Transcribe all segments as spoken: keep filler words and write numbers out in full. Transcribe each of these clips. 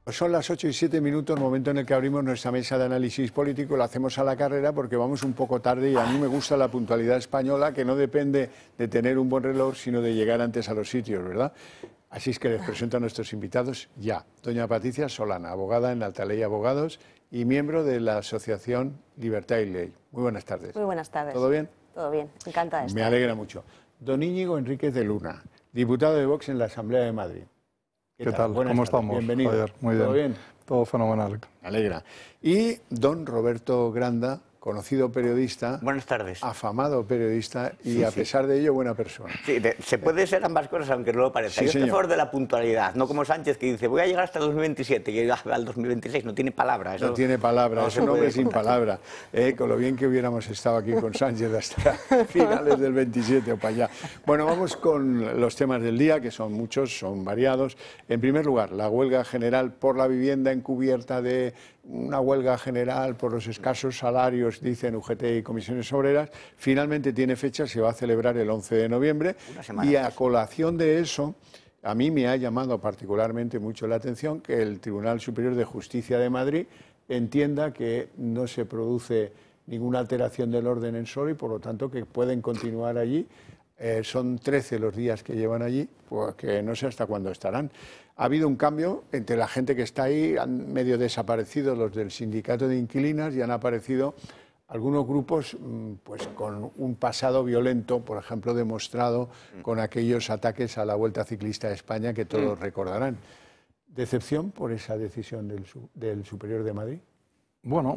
Son las ocho y siete minutos, momento en el que abrimos nuestra mesa de análisis político. Lo hacemos a la carrera porque vamos un poco tarde y a mí me gusta la puntualidad española, que no depende de tener un buen reloj, sino de llegar antes a los sitios, ¿verdad? Así es que les presento a nuestros invitados ya. Doña Patricia Solana, abogada en Altaley Abogados y miembro de la Asociación Libertad y Ley. Muy buenas tardes. Muy buenas tardes. ¿Todo bien? Todo bien, encantada de estar. Me alegra mucho. Don Íñigo Enríquez de Luna, diputado de Vox en la Asamblea de Madrid. ¿Qué, ¿Qué tal? Buenas ¿Cómo tardes. estamos? Bienvenido. Javier, muy ¿Todo bien. bien? Todo fenomenal. Me alegra. Y don Roberto Granda, conocido periodista. Buenas tardes. Afamado periodista y sí, a sí. pesar de ello buena persona. Sí, de, se puede ser ambas cosas aunque no lo parezca. Sí, Yo estoy a señor. favor de la puntualidad, no como Sánchez que dice voy a llegar hasta el dos mil veintisiete y llega al dos mil veintiséis, no tiene palabra. Eso No tiene palabra, no es se un hombre puede sin contar. palabra. Eh, con lo bien que hubiéramos estado aquí con Sánchez hasta finales del veintisiete o para allá. Bueno, vamos con los temas del día, que son muchos, son variados. En primer lugar, la huelga general por la vivienda encubierta de una huelga general por los escasos salarios, dicen U G T y comisiones obreras, finalmente tiene fecha, se va a celebrar el once de noviembre. Una semana Y a antes. colación de eso, a mí me ha llamado particularmente mucho la atención que el Tribunal Superior de Justicia de Madrid entienda que no se produce ninguna alteración del orden en Soro y por lo tanto que pueden continuar allí. Eh, son trece los días que llevan allí, pues que no sé hasta cuándo estarán. Ha habido un cambio entre la gente que está ahí, han medio desaparecido los del sindicato de inquilinas y han aparecido algunos grupos pues con un pasado violento, por ejemplo, demostrado con aquellos ataques a la Vuelta Ciclista de España que todos recordarán. ¿Decepción por esa decisión del, del Superior de Madrid? Bueno,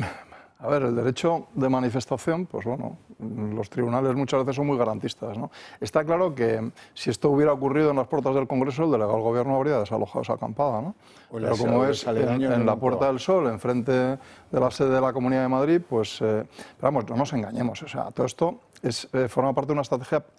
a ver, el derecho de manifestación, pues bueno, los tribunales muchas veces son muy garantistas, ¿no? Está claro que si esto hubiera ocurrido en las puertas del Congreso, el delegado del Gobierno habría desalojado esa acampada, ¿no? O Pero como es en, en la Puerta del Sol, enfrente de la sede de la Comunidad de Madrid, pues, eh, pero vamos, no nos engañemos, o sea, todo esto es, eh, forma parte de una estrategia